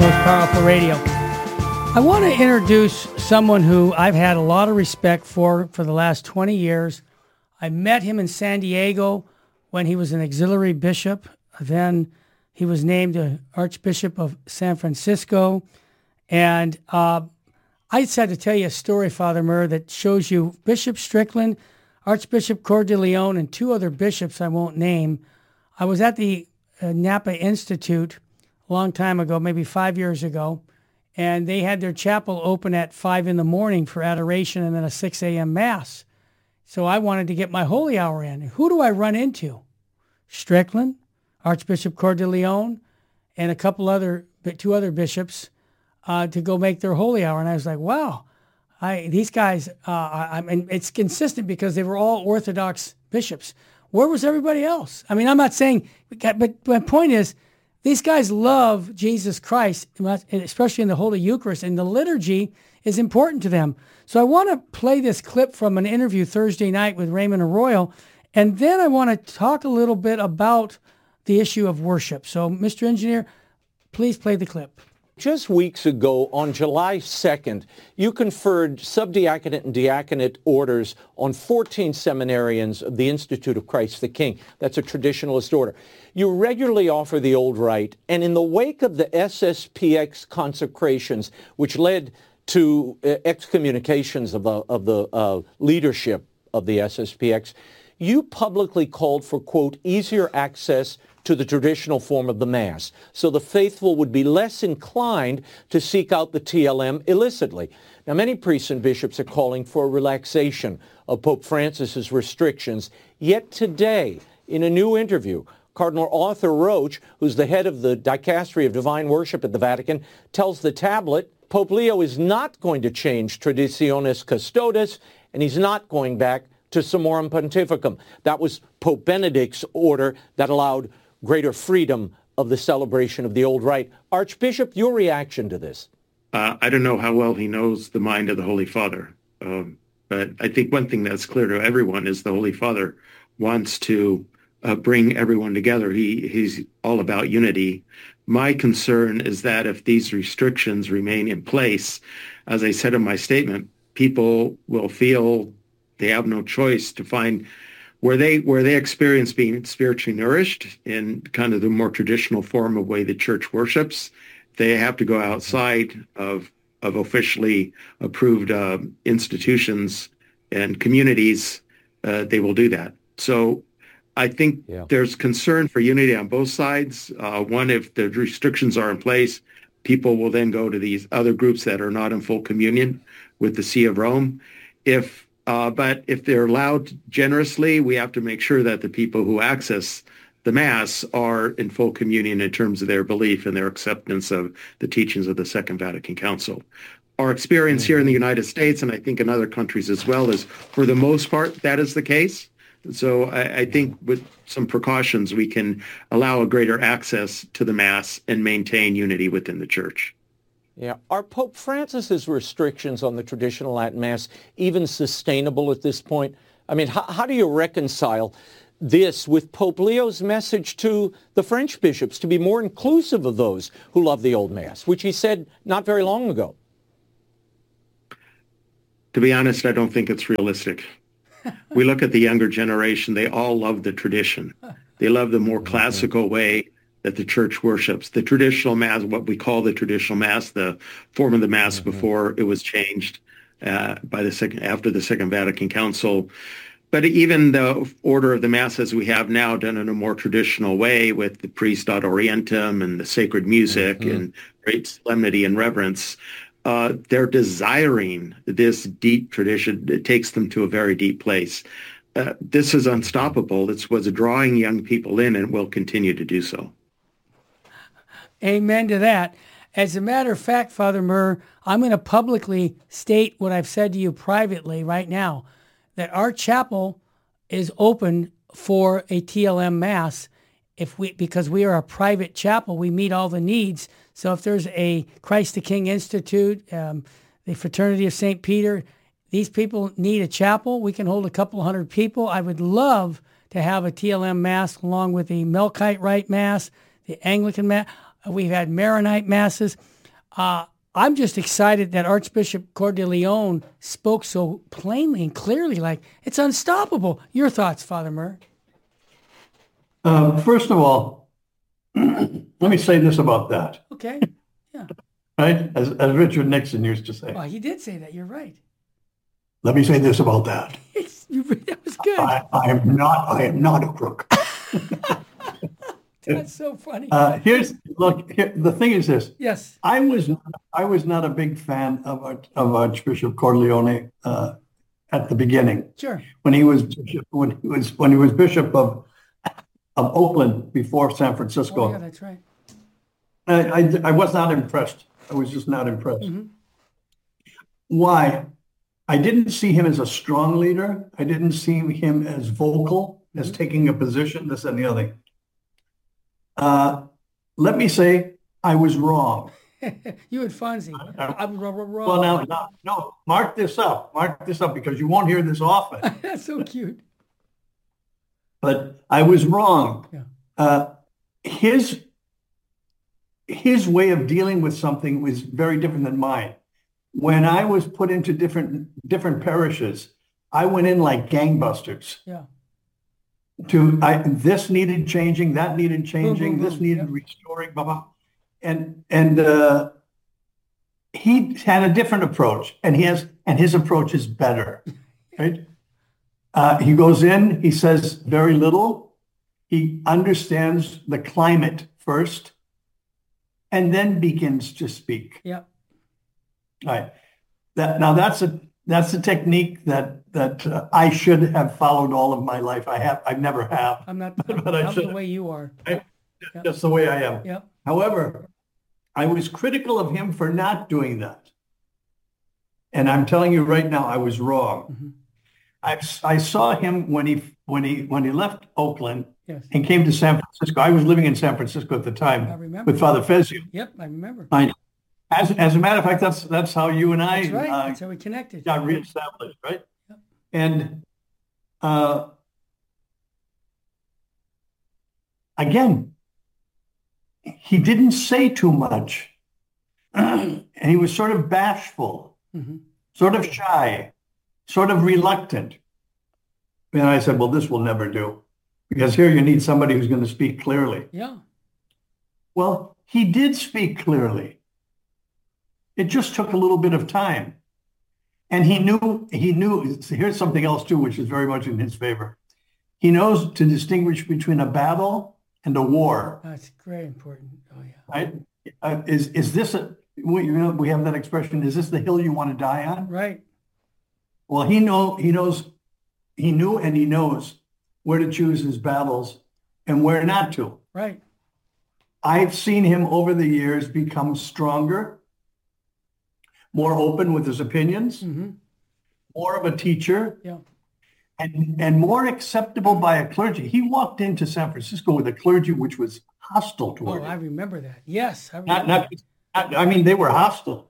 Most Powerful Radio. I want to introduce someone who I've had a lot of respect for the last 20 years. I met him in San Diego when he was an auxiliary bishop. Then he was named Archbishop of San Francisco. And I just to tell you a story, Father Murr, that shows you Bishop Strickland, Archbishop Coeur de Leon, and two other bishops I won't name. I was at the Napa Institute a long time ago, maybe 5 years ago, and they had their chapel open at 5 in the morning for adoration and then a 6 a.m. Mass. So I wanted to get my holy hour in. Who do I run into? Strickland, Archbishop Coeur de Leon, and two other bishops to go make their holy hour. And I was like, wow, these guys, and it's consistent because they were all Orthodox bishops. Where was everybody else? I mean, I'm not saying, but my point is, these guys love Jesus Christ, especially in the Holy Eucharist, and the liturgy is important to them. So I want to play this clip from an interview Thursday night with Raymond Arroyo, and then I want to talk a little bit about the issue of worship. So, Mr. Engineer, please play the clip. Just weeks ago, on July 2nd, you conferred subdiaconate and diaconate orders on 14 seminarians of the Institute of Christ the King. That's a traditionalist order. You regularly offer the old rite, and in the wake of the SSPX consecrations, which led to excommunications of the leadership of the SSPX, you publicly called for, quote, easier access to the traditional form of the Mass, so the faithful would be less inclined to seek out the TLM illicitly. Now, many priests and bishops are calling for a relaxation of Pope Francis's restrictions, yet today, in a new interview, Cardinal Arthur Roche, who's the head of the Dicastery of Divine Worship at the Vatican, tells the Tablet Pope Leo is not going to change Traditionis Custodes, and he's not going back to Summorum Pontificum. That was Pope Benedict's order that allowed greater freedom of the celebration of the old rite. Archbishop, your reaction to this? I don't know how well he knows the mind of the Holy Father, but I think one thing that's clear to everyone is the Holy Father wants to bring everyone together. He's all about unity. My concern is that if these restrictions remain in place, as I said in my statement, people will feel they have no choice to find where they experience being spiritually nourished in kind of the more traditional form of way the church worships. They have to go outside of officially approved institutions and communities. They will do that. So I think there's concern for unity on both sides. One, if the restrictions are in place, people will then go to these other groups that are not in full communion with the See of Rome. But if they're allowed generously, we have to make sure that the people who access the Mass are in full communion in terms of their belief and their acceptance of the teachings of the Second Vatican Council. Our experience here in the United States, and I think in other countries as well, is for the most part, that is the case. So I think with some precautions, we can allow a greater access to the Mass and maintain unity within the Church. Yeah. Are Pope Francis's restrictions on the traditional Latin Mass even sustainable at this point? I mean, how do you reconcile this with Pope Leo's message to the French bishops to be more inclusive of those who love the old Mass, which he said not very long ago? To be honest, I don't think it's realistic. We look at the younger generation, they all love the tradition. They love the more classical way that the church worships. The traditional Mass, what we call the traditional Mass, the form of the Mass before it was changed after the Second Vatican Council. But even the order of the Mass as we have now, done in a more traditional way with the priest ad orientem and the sacred music and great solemnity and reverence, they're desiring this deep tradition. It takes them to a very deep place. This is unstoppable. It's what's drawing young people in and will continue to do so. Amen to that. As a matter of fact, Father Murr, I'm going to publicly state what I've said to you privately right now, that our chapel is open for a TLM Mass because we are a private chapel. We meet all the needs. So if there's a Christ the King Institute, the Fraternity of St. Peter, these people need a chapel. We can hold a couple hundred people. I would love to have a TLM Mass along with the Melkite Rite Mass, the Anglican Mass. We've had Maronite Masses. I'm just excited that Archbishop Cordileone spoke so plainly and clearly, like it's unstoppable. Your thoughts, Father Murr? First of all, let me say this about that. Okay. Yeah. Right? As Richard Nixon used to say. Well, he did say that. You're right. Let me say this about that. That was good. I am not a crook. That's so funny. The thing is this. Yes. I was not a big fan of Archbishop Cordileone at the beginning. Sure. When he was bishop of Oakland before San Francisco. Oh, yeah, that's right. I was not impressed. I was just not impressed. Mm-hmm. Why? I didn't see him as a strong leader. I didn't see him as vocal, as taking a position, this and the other thing. Let me say I was wrong. You and Fonzie. I'm wrong. Well, no, mark this up. Mark this up because you won't hear this often. That's so cute. But I was wrong. Yeah. His way of dealing with something was very different than mine. When I was put into different parishes, I went in like gangbusters. Yeah. This needed changing, that needed changing, this needed restoring, blah, blah. And he had a different approach, and his approach is better, right? He goes in, he says very little. He understands the climate first, and then begins to speak. Yeah. Right. That's a technique that I should have followed all of my life. I never have. I'm not but I the way you are. That's the way I am. Yeah. However, I was critical of him for not doing that. And I'm telling you right now, I was wrong. Mm-hmm. I saw him when he left Oakland and came to San Francisco. I was living in San Francisco at the time with Father Fezio. Yep, I remember. As a matter of fact, that's how you and I that's how we connected. Got reestablished, right? Yep. And again, he didn't say too much, and he was sort of bashful, sort of shy, sort of reluctant. And I said, "Well, this will never do, because here you need somebody who's going to speak clearly." Yeah. Well, he did speak clearly. It just took a little bit of time. And he knew, here's something else too, which is very much in his favor. He knows to distinguish between a battle and a war. That's very important. Oh, yeah. Right? Is this we have that expression, is this the hill you want to die on? Right. Well, he knew and he knows where to choose his battles and where not to. Right. I've seen him over the years become stronger, more open with his opinions, more of a teacher, and more acceptable by a clergy. He walked into San Francisco with a clergy which was hostile toward him. I remember that. Yes. I mean, they were hostile.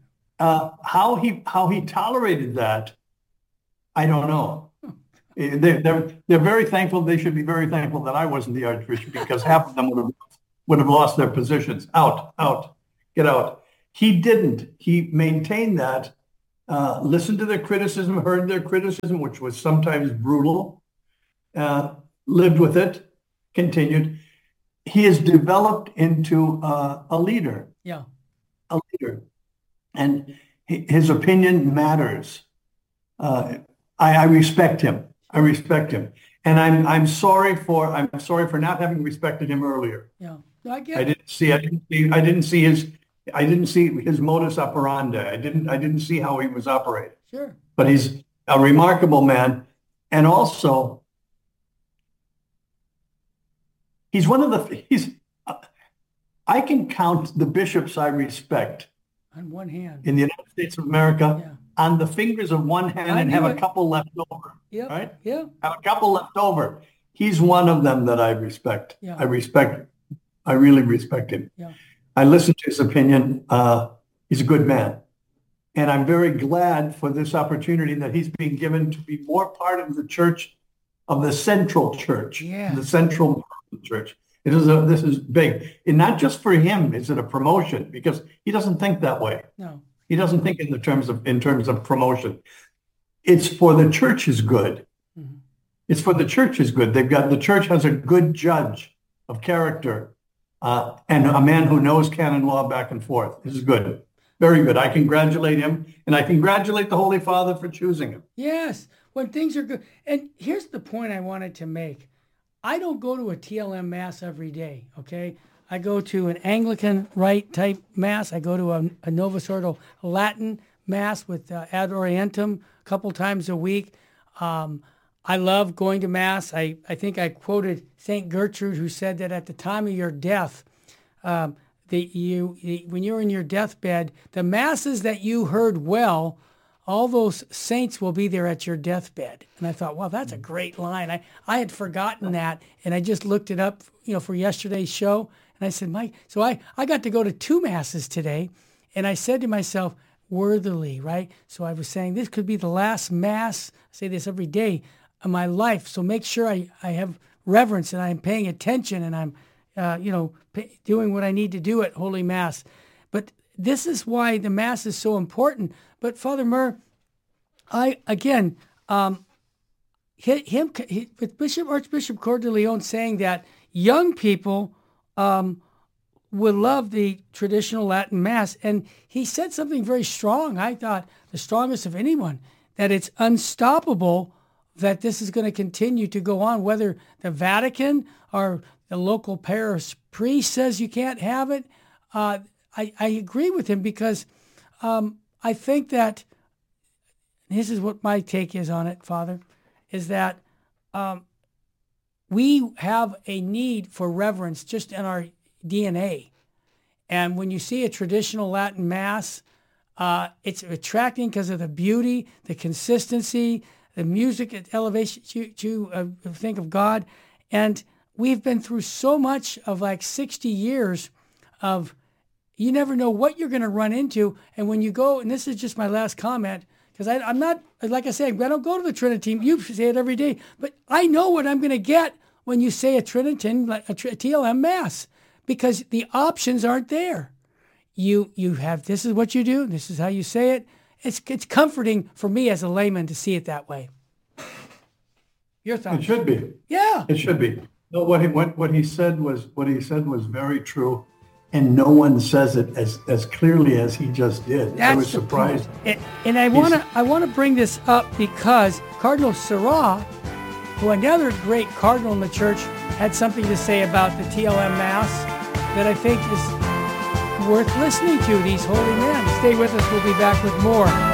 How he tolerated that, I don't know. They're very thankful. They should be very thankful that I wasn't the Archbishop, because half of them would have lost their positions. Out, get out. He didn't. He maintained that, listened to their criticism, heard their criticism, which was sometimes brutal, lived with it, continued. He has developed into a leader. Yeah. A leader. And his opinion matters. I respect him. And I'm sorry for not having respected him earlier. Yeah. I get I didn't see his modus operandi. I didn't see how he was operating. Sure. But he's a remarkable man. And also, he's I can count the bishops I respect on one hand in the United States of America on the fingers of one hand and have a couple left over. Yeah. Right? Yeah. Have a couple left over. He's one of them that I respect. Yeah. I really respect him. Yeah. I listened to his opinion. He's a good man. And I'm very glad for this opportunity that he's being given to be more part of the church, of the central church, the central church. This is big. And not just for him is it a promotion, because he doesn't think that way. No. He doesn't think in terms of promotion. It's for the church's good. Mm-hmm. It's for the church's good. The church has a good judge of character, and a man who knows canon law back and forth. This is good. Very good. I congratulate him, and I congratulate the Holy Father for choosing him. Yes, when things are good. And here's the point I wanted to make. I don't go to a TLM Mass every day, okay? I go to an Anglican Rite type Mass. I go to a Novus Ordo Latin Mass with Ad Orientem a couple times a week. I love going to Mass. I think I quoted St. Gertrude, who said that at the time of your death, when you're in your deathbed, the Masses that you heard well, all those saints will be there at your deathbed. And I thought, wow, that's a great line. I had forgotten that, and I just looked it up, for yesterday's show. And I said, Mike, so I got to go to 2 Masses today, and I said to myself, worthily, right? So I was saying this could be the last Mass, I say this every day, of my life. So make sure I have reverence and I'm paying attention and I'm, doing what I need to do at Holy Mass. But this is why the Mass is so important. But Father Murr, with Archbishop Coeur de Leon saying that young people would love the traditional Latin Mass, and he said something very strong, I thought the strongest of anyone, that it's unstoppable that this is going to continue to go on, whether the Vatican or the local parish priest says you can't have it. I agree with him because I think that, this is what my take is on it, Father, is that we have a need for reverence just in our DNA. And when you see a traditional Latin Mass, it's attracting because of the beauty, the consistency, the music elevation to think of God. And we've been through so much of like 60 years of you never know what you're going to run into. And when you go, and this is just my last comment, because I'm not, like I say, I don't go to the Trinitine. You say it every day. But I know what I'm going to get when you say a Trinitine, like a TLM Mass, because the options aren't there. You have, this is what you do. This is how you say it. It's comforting for me as a layman to see it that way. Your thoughts? It should be. Yeah. It should be. No, what he said was very true, and no one says it as clearly as he just did. I was surprised. And I want to bring this up because Cardinal Sarah, who another great cardinal in the church, had something to say about the TLM Mass that I think is worth listening to, these holy men. Stay with us. We'll be back with more